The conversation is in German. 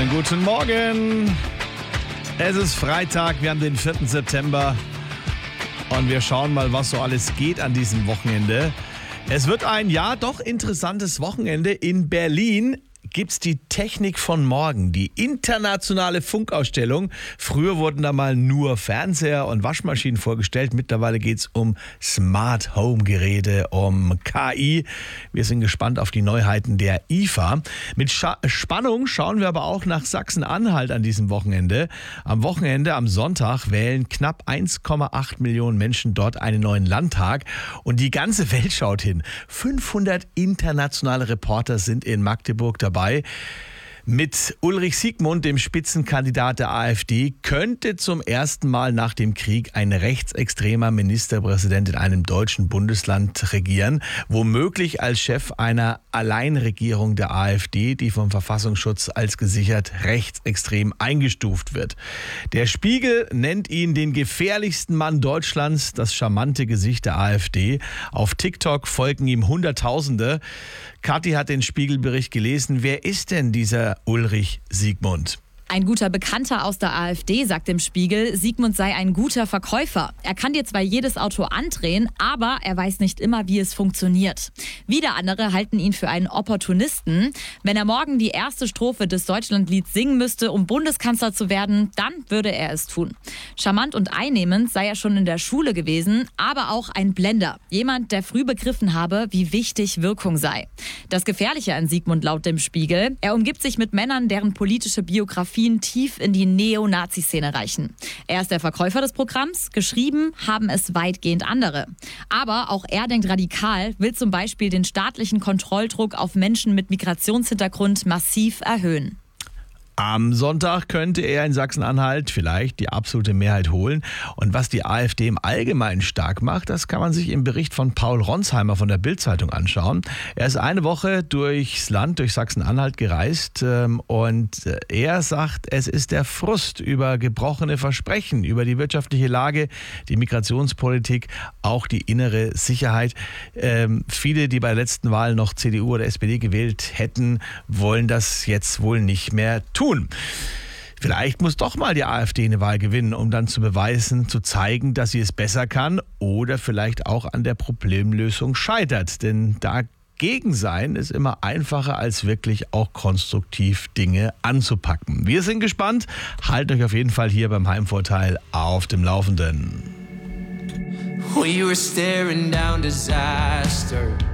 Schönen guten Morgen. Es ist Freitag, wir haben den 4. September und wir schauen mal, was so alles geht an diesem Wochenende. Es wird ein, ja, doch interessantes Wochenende. In Berlin gibt's die Technik von morgen, die internationale Funkausstellung. Früher wurden da mal nur Fernseher und Waschmaschinen vorgestellt. Mittlerweile geht's um Smart Home Geräte, um KI. Wir sind gespannt auf die Neuheiten der IFA. Mit Spannung schauen wir aber auch nach Sachsen-Anhalt an diesem Wochenende. Am Wochenende, am Sonntag, wählen knapp 1,8 Millionen Menschen dort einen neuen Landtag. Und die ganze Welt schaut hin. 500 internationale Reporter sind in Magdeburg dabei. Mit Ulrich Siegmund, dem Spitzenkandidat der AfD, könnte zum ersten Mal nach dem Krieg ein rechtsextremer Ministerpräsident in einem deutschen Bundesland regieren. Womöglich als Chef einer Alleinregierung der AfD, die vom Verfassungsschutz als gesichert rechtsextrem eingestuft wird. Der Spiegel nennt ihn den gefährlichsten Mann Deutschlands, das charmante Gesicht der AfD. Auf TikTok folgen ihm Hunderttausende. Kathi hat den Spiegelbericht gelesen. Wer ist denn dieser Ulrich Siegmund? Ein guter Bekannter aus der AfD sagt dem Spiegel, Siegmund sei ein guter Verkäufer. Er kann dir zwar jedes Auto andrehen, aber er weiß nicht immer, wie es funktioniert. Wieder andere halten ihn für einen Opportunisten. Wenn er morgen die erste Strophe des Deutschlandlieds singen müsste, um Bundeskanzler zu werden, dann würde er es tun. Charmant und einnehmend sei er schon in der Schule gewesen, aber auch ein Blender. Jemand, der früh begriffen habe, wie wichtig Wirkung sei. Das Gefährliche an Siegmund laut dem Spiegel, er umgibt sich mit Männern, deren politische Biografien tief in die Neonazi-Szene reichen. Er ist der Verkäufer des Programms, geschrieben haben es weitgehend andere. Aber auch er denkt radikal, will zum Beispiel den staatlichen Kontrolldruck auf Menschen mit Migrationshintergrund massiv erhöhen. Am Sonntag könnte er in Sachsen-Anhalt vielleicht die absolute Mehrheit holen. Und was die AfD im Allgemeinen stark macht, das kann man sich im Bericht von Paul Ronsheimer von der Bild-Zeitung anschauen. Er ist eine Woche durchs Land, durch Sachsen-Anhalt gereist und er sagt, es ist der Frust über gebrochene Versprechen, über die wirtschaftliche Lage, die Migrationspolitik, auch die innere Sicherheit. Viele, die bei der letzten Wahl noch CDU oder SPD gewählt hätten, wollen das jetzt wohl nicht mehr tun. Vielleicht muss doch mal die AfD eine Wahl gewinnen, um dann zu beweisen, zu zeigen, dass sie es besser kann oder vielleicht auch an der Problemlösung scheitert. Denn dagegen sein ist immer einfacher, als wirklich auch konstruktiv Dinge anzupacken. Wir sind gespannt. Haltet euch auf jeden Fall hier beim Heimvorteil auf dem Laufenden. We were staring down disaster.